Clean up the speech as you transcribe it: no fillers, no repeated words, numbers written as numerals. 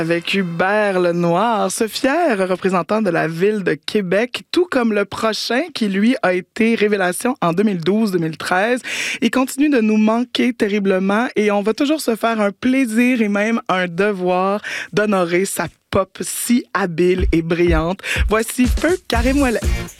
Avec Hubert Lenoir, ce fier représentant de la ville de Québec, tout comme le prochain qui, lui, a été révélation en 2012-2013. Il continue de nous manquer terriblement et on va toujours se faire un plaisir et même un devoir d'honorer sa pop si habile et brillante. Voici Feu Carré Moellet.